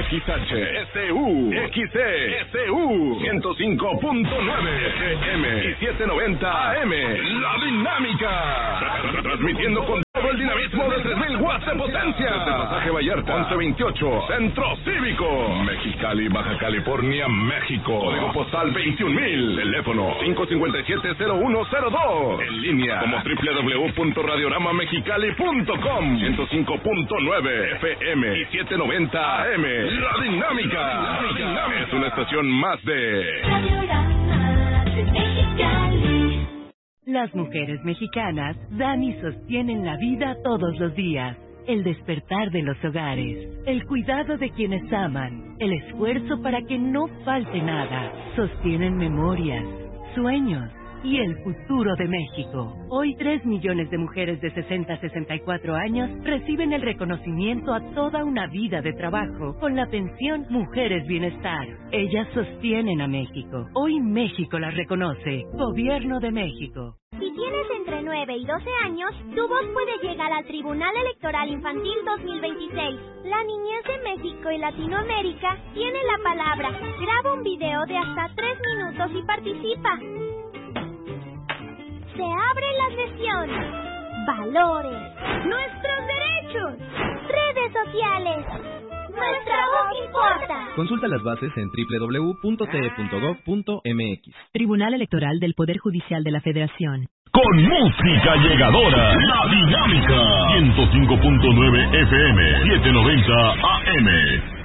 XHSU, XESU, 105.9 FM y 790 AM. La Dinámica. Transmitiendo con todo el dinamismo de 3000 watts de potencia. Desde Pasaje Vallarta, 1128, Centro Cívico, Mexicali, Baja California, México. Código postal 21000. Teléfono 557-0102. En línea como www.radioramamexicali.com. 105.9 FM y 790 AM. La Dinámica. Es una estación más de Radiorama de Mexicali. Las mujeres mexicanas dan y sostienen la vida todos los días. El despertar de los hogares, el cuidado de quienes aman, el esfuerzo para que no falte nada. Sostienen memorias, sueños y el futuro de México. Hoy 3 millones de mujeres de 60 a 64 años reciben el reconocimiento a toda una vida de trabajo con la pensión Mujeres Bienestar. Ellas sostienen a México. Hoy México las reconoce. Gobierno de México. Si tienes entre 9 y 12 años, tu voz puede llegar al Tribunal Electoral Infantil 2026. La niñez de México y Latinoamérica tiene la palabra. Graba un video de hasta 3 minutos y participa. Se abre la sesión. Valores. Nuestros derechos. Redes sociales. Nuestra voz importa. Consulta las bases en www.te.gov.mx. Tribunal Electoral del Poder Judicial de la Federación. con música llegadora. La Dinámica 105.9 FM 790 AM.